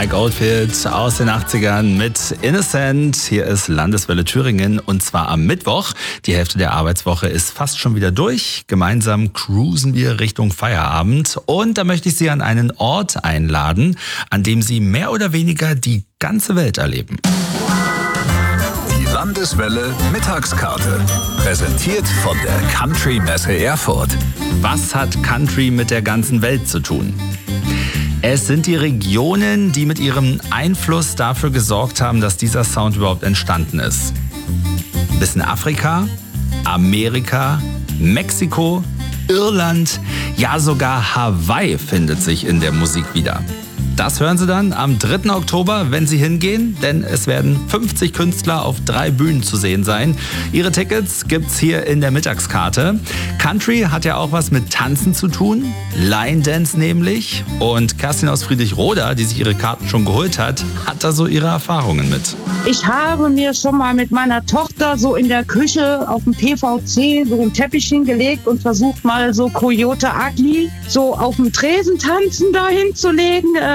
Mike Oldfield aus den 80ern mit Innocent. Hier ist Landeswelle Thüringen und zwar am Mittwoch. Die Hälfte der Arbeitswoche ist fast schon wieder durch. Gemeinsam cruisen wir Richtung Feierabend und da möchte ich Sie an einen Ort einladen, an dem Sie mehr oder weniger die ganze Welt erleben. Die Landeswelle Mittagskarte. Präsentiert von der Country Messe Erfurt. Was hat Country mit der ganzen Welt zu tun? Es sind die Regionen, die mit ihrem Einfluss dafür gesorgt haben, dass dieser Sound überhaupt entstanden ist. Bisschen Afrika, Amerika, Mexiko, Irland, ja sogar Hawaii findet sich in der Musik wieder. Das hören Sie dann am 3. Oktober, wenn Sie hingehen, denn es werden 50 Künstler auf 3 Bühnen zu sehen sein. Ihre Tickets gibt's hier in der Mittagskarte. Country hat ja auch was mit Tanzen zu tun, Line Dance nämlich. Und Kerstin aus Friedrichroda, die sich ihre Karten schon geholt hat, hat da so ihre Erfahrungen mit. Ich habe mir schon mal mit meiner Tochter so in der Küche auf dem PVC so einen Teppich hingelegt und versucht mal so Coyote Ugly so auf dem Tresen tanzen dahin zu legen.